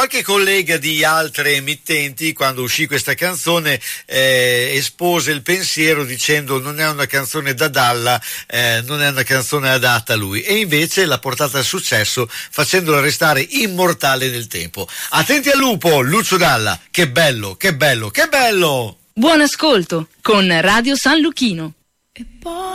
Qualche collega di altre emittenti, quando uscì questa canzone, espose il pensiero dicendo non è una canzone da Dalla, non è una canzone adatta a lui, e invece l'ha portata al successo facendola restare immortale nel tempo. Attenti al lupo, Lucio Dalla, che bello, che bello, che bello! Buon ascolto con Radio San Luchino.